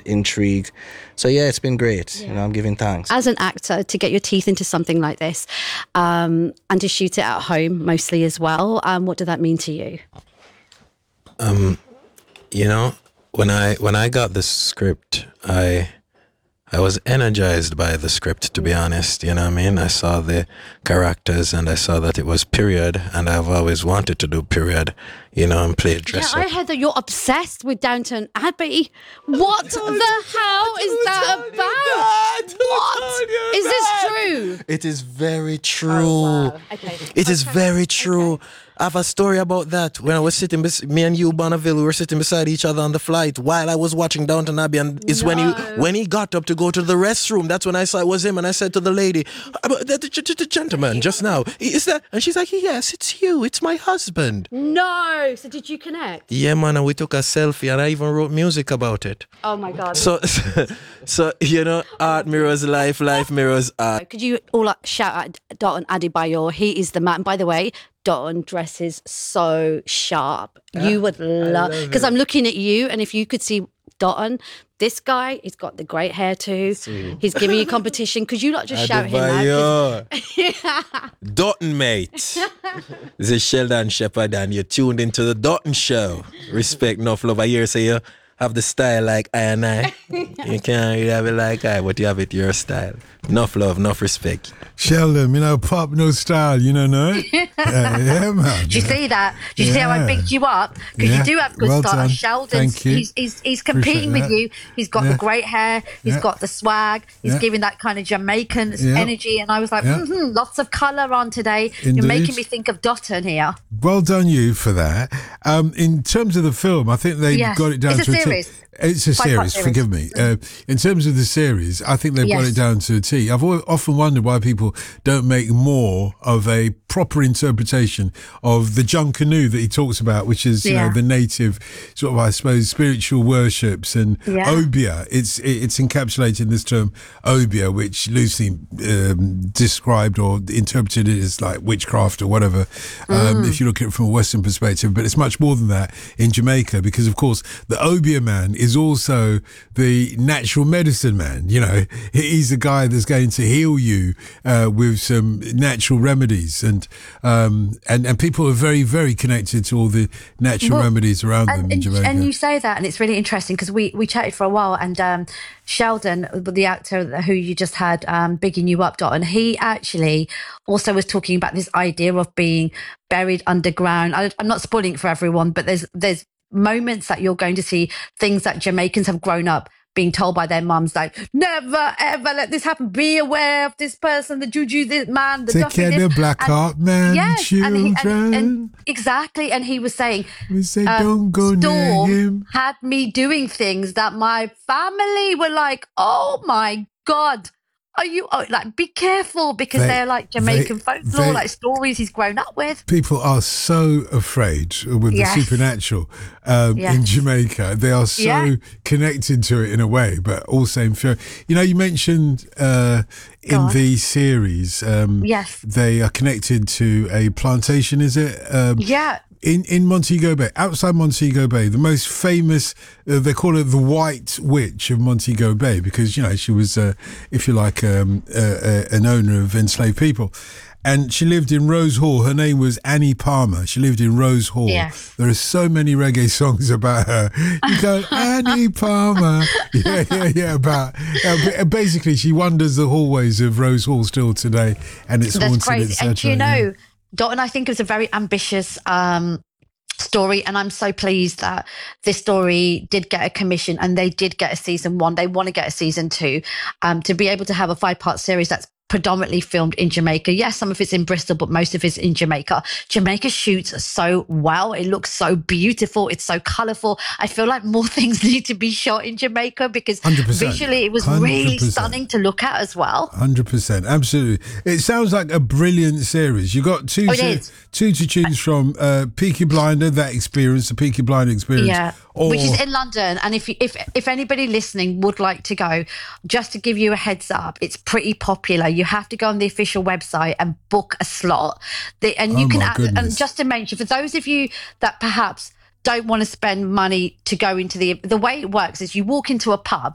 intrigue. So yeah, it's been great. Yeah. You know, I'm giving thanks. As an actor, to get your teeth into something like this, and to shoot it at home mostly as well, what did that mean to you? You know, when I got the script, I was energized by the script, to be honest. You know what I mean? I saw the characters and I saw that it was period, and I've always wanted to do period, you know, and play dress Yeah, up. I heard that you're obsessed with Downton Abbey. What the hell is that about? What? Is this true? It is very true. Oh, wow. Okay. It is very true. I have a story about that. When I was sitting, me and you, Bonneville, we were sitting beside each other on the flight while I was watching Downton Abbey, and it's when he got up to go to the restroom. That's when I saw it was him, and I said to the lady, "The gentleman just now, is that?" And she's like, "Yes, it's you. It's my husband." No. So did you connect? Yeah, man, and we took a selfie, and I even wrote music about it. Oh my God. So you know, art mirrors life, life mirrors art. Could you all shout out Dotun Adebayor? He is the man. By the way, Dotun dresses so sharp. You would love, because I'm looking at you, and if you could see Dotun, this guy, he's got the great hair too. He's giving you competition. Could you not just shout him out? Dotun, mate. This is Sheldon Shepherd, and you're tuned into the Dotun Show. Respect, enough love. I hear say you have the style like I and I. You can't really have it like I, but you have it your style. Enough love, enough respect. Sheldon, you know, pop, no style, you know, no? Yeah, man. Do you see that? Do you see how I picked you up? Because you do have good Well style. done. Sheldon, Thank you. he's competing with you. He's got the great hair. He's got the swag. He's giving that kind of Jamaican energy. And I was like, lots of colour on today. Indeed. You're making me think of Dotun here. Well done you for that. In terms of the film, I think they got it down It's to a series. It's a Five-part series, forgive me. In terms of the series, I think they've got it down to a T. I've often wondered why people don't make more of a proper interpretation of the Junkanoo that he talks about, which is, you know, the native sort of, I suppose, spiritual worships, and Obia. It's encapsulated in this term Obia, which loosely described or interpreted it as like witchcraft or whatever, if you look at it from a Western perspective. But it's much more than that in Jamaica, because, of course, the Obia man is also the natural medicine man. You know, he's the guy that's going to heal you with some natural remedies, and people are very, very connected to all the natural remedies around them in Jamaica. And you say that, and it's really interesting because we chatted for a while, and Sheldon, the actor who you just had bigging you up, Dotun, he actually also was talking about this idea of being buried underground. I'm not spoiling it for everyone, but there's moments that you're going to see things that Jamaicans have grown up being told by their mums, like, never ever let this happen. Be aware of this person, the juju, this man, the take care of the black heart man, children. And exactly. And he was saying, we say, don't go near Storm him. had me doing things that my family were like, oh my God, are you like, be careful, because they're like Jamaican folklore, like stories he's grown up with. People are so afraid with the supernatural in Jamaica. They are so connected to it in a way, but also in fear. You know, you mentioned in the series, they are connected to a plantation, is it? In Montego Bay, outside Montego Bay, the most famous, they call it the White Witch of Montego Bay, because, you know, she was, if you like, an owner of enslaved people. And she lived in Rose Hall. Her name was Annie Palmer. She lived in Rose Hall. Yes. There are so many reggae songs about her. You go, Annie Palmer. About basically, she wanders the hallways of Rose Hall still today, and it's haunted, crazy. etc. And you know, Dotun, I think it was a very ambitious story, and I'm so pleased that this story did get a commission and they did get a season 1. They want to get a season 2, to be able to have a 5-part series that's predominantly filmed in Jamaica. Yes, some of it's in Bristol, but most of it's in Jamaica. Jamaica shoots so well. It looks so beautiful. It's so colourful. I feel like more things need to be shot in Jamaica, because 100%. visually it was 100%. really stunning to look at as well. 100%, absolutely. It sounds like a brilliant series. You got two to choose from. Peaky Blinder, the Peaky Blinder experience, which is in London. And if anybody listening would like to go, just to give you a heads up, it's pretty popular. You have to go on the official website and book a slot. And just to mention, for those of you that perhaps don't want to spend money to go into the way it works is you walk into a pub